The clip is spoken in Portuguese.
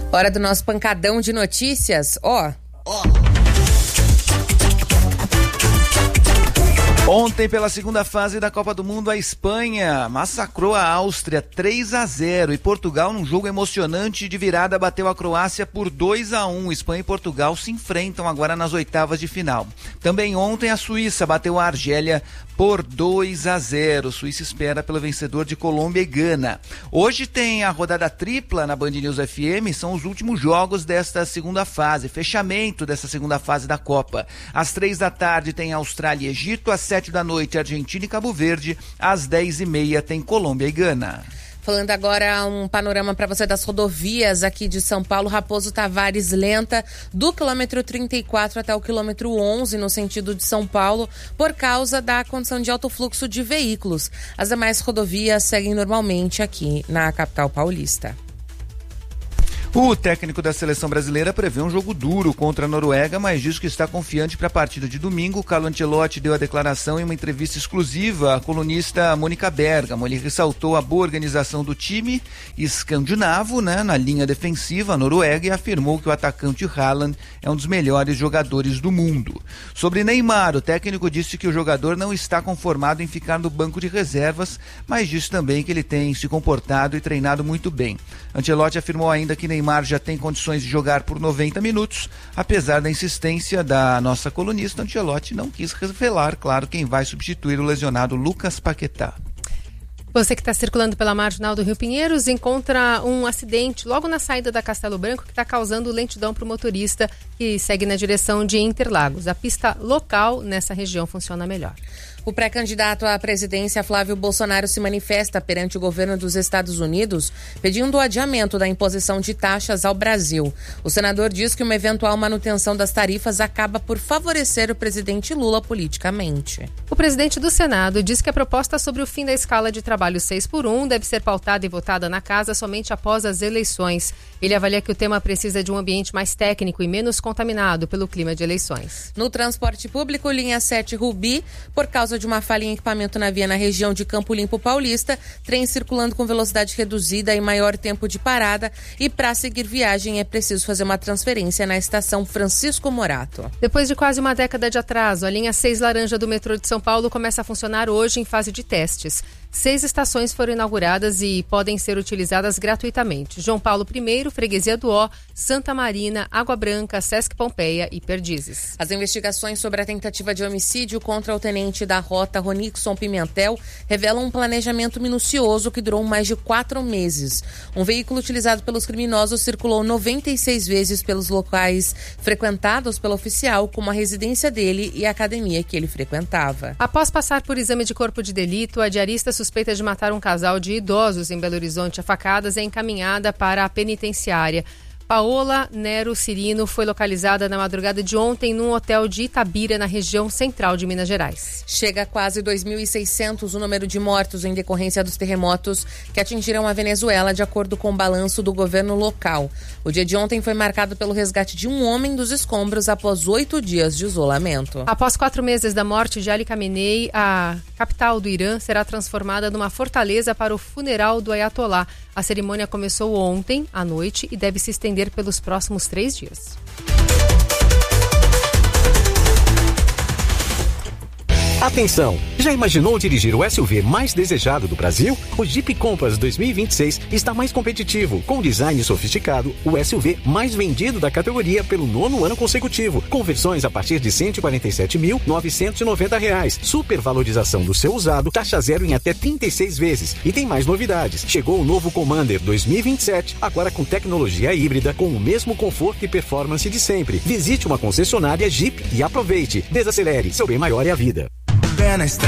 Hora do nosso pancadão de notícias. Ontem, pela segunda fase da Copa do Mundo, a Espanha massacrou a Áustria 3-0 e Portugal, num jogo emocionante de virada, bateu a Croácia por 2-1. Espanha e Portugal se enfrentam agora nas oitavas de final. Também ontem a Suíça bateu a Argélia por 2-0. Suíça espera pelo vencedor de Colômbia e Gana. Hoje tem a rodada tripla na Band News FM, são os últimos jogos desta segunda fase, fechamento dessa segunda fase da Copa. Às 15h tem Austrália e Egito, às 19h Argentina e Cabo Verde, às 10h30 tem Colômbia e Gana. Falando agora um panorama para você das rodovias aqui de São Paulo. Raposo Tavares lenta do quilômetro 34 até o quilômetro 11 no sentido de São Paulo por causa da condição de alto fluxo de veículos. As demais rodovias seguem normalmente aqui na capital paulista. O técnico da seleção brasileira prevê um jogo duro contra a Noruega, mas diz que está confiante para a partida de domingo. Carlo Ancelotti deu a declaração em uma entrevista exclusiva à colunista Mônica Bergamo. Ele ressaltou a boa organização do time escandinavo, na linha defensiva, a Noruega, e afirmou que o atacante Haaland é um dos melhores jogadores do mundo. Sobre Neymar, o técnico disse que o jogador não está conformado em ficar no banco de reservas, mas disse também que ele tem se comportado e treinado muito bem. Ancelotti afirmou ainda que Neymar já tem condições de jogar por 90 minutos, apesar da insistência da nossa colunista. Ancelotti não quis revelar, claro, quem vai substituir o lesionado Lucas Paquetá. Você que está circulando pela marginal do Rio Pinheiros encontra um acidente logo na saída da Castelo Branco que está causando lentidão para o motorista que segue na direção de Interlagos. A pista local nessa região funciona melhor. O pré-candidato à presidência, Flávio Bolsonaro, se manifesta perante o governo dos Estados Unidos pedindo o adiamento da imposição de taxas ao Brasil. O senador diz que uma eventual manutenção das tarifas acaba por favorecer o presidente Lula politicamente. O presidente do Senado diz que a proposta sobre o fim da escala de trabalho 6x1 deve ser pautada e votada na casa somente após as eleições. Ele avalia que o tema precisa de um ambiente mais técnico e menos contaminado pelo clima de eleições. No transporte público, linha 7 Rubi, por causa de uma falha em equipamento na via na região de Campo Limpo Paulista, trem circulando com velocidade reduzida e maior tempo de parada, e para seguir viagem é preciso fazer uma transferência na estação Francisco Morato. Depois de quase uma década de atraso, a linha 6 laranja do metrô de São Paulo começa a funcionar hoje em fase de testes. 6 estações foram inauguradas e podem ser utilizadas gratuitamente: João Paulo I, Freguesia do Ó, Santa Marina, Água Branca, Sesc Pompeia e Perdizes. As investigações sobre a tentativa de homicídio contra o tenente da rota Ronixon Pimentel revelam um planejamento minucioso que durou mais de 4 meses. Um veículo utilizado pelos criminosos circulou 96 vezes pelos locais frequentados pelo oficial, como a residência dele e a academia que ele frequentava. Após passar por exame de corpo de delito, a diarista suspeita de matar um casal de idosos em Belo Horizonte a facadas é encaminhada para a penitenciária. Paola Nero Cirino foi localizada na madrugada de ontem num hotel de Itabira, na região central de Minas Gerais. Chega a quase 2.600 o número de mortos em decorrência dos terremotos que atingiram a Venezuela, de acordo com o balanço do governo local. O dia de ontem foi marcado pelo resgate de um homem dos escombros após 8 dias de isolamento. Após 4 meses da morte de Ali Khamenei, a capital do Irã será transformada numa fortaleza para o funeral do Ayatollah. A cerimônia começou ontem à noite e deve se estender pelos próximos 3 dias. Atenção! Já imaginou dirigir o SUV mais desejado do Brasil? O Jeep Compass 2026 está mais competitivo, com design sofisticado, o SUV mais vendido da categoria pelo 9º ano consecutivo, com versões a partir de R$ 147.990. Supervalorização do seu usado, taxa zero em até 36 vezes. E tem mais novidades. Chegou o novo Commander 2027, agora com tecnologia híbrida, com o mesmo conforto e performance de sempre. Visite uma concessionária Jeep e aproveite. Desacelere, seu bem maior é a vida.